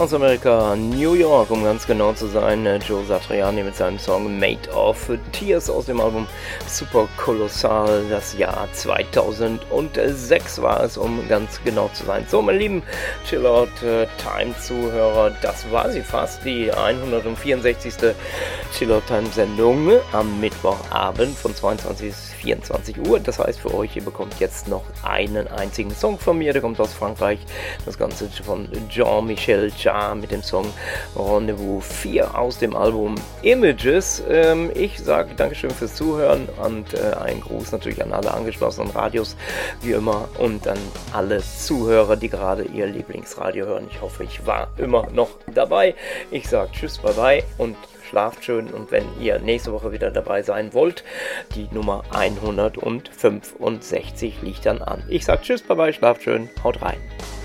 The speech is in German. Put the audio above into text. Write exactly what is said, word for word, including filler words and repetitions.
aus Amerika, New York, um ganz genau zu sein, Joe Satriani mit seinem Song Made of Tears aus dem Album Super Kolossal. Das Jahr zweitausendsechs war es, um ganz genau zu sein. So, meine lieben Chillout Time Zuhörer, das war sie fast, die hundertvierundsechzigste Chillout Time Sendung am Mittwochabend von zweiundzwanzig bis vierundzwanzig Uhr. Das heißt für euch, ihr bekommt jetzt noch einen einzigen Song von mir, der kommt aus Frankreich. Das Ganze von Jean-Michel Jarre mit dem Song Rendezvous vier aus dem Album Images. Ähm, ich sage Dankeschön fürs Zuhören und äh, einen Gruß natürlich an alle angeschlossenen Radios, wie immer, und an alle Zuhörer, die gerade ihr Lieblingsradio hören. Ich hoffe, ich war immer noch dabei. Ich sage Tschüss, bye bye und schlaft schön, und wenn ihr nächste Woche wieder dabei sein wollt, die Nummer hundertfünfundsechzig liegt dann an. Ich sag Tschüss, bye bye, schlaft schön, haut rein.